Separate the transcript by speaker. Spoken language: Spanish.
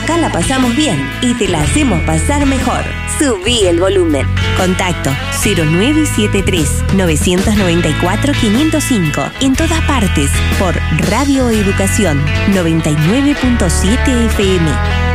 Speaker 1: Acá la pasamos bien y te la hacemos pasar mejor. Subí el volumen. Contacto 0973-994-505. En todas partes por Radio Educación 99.7 FM.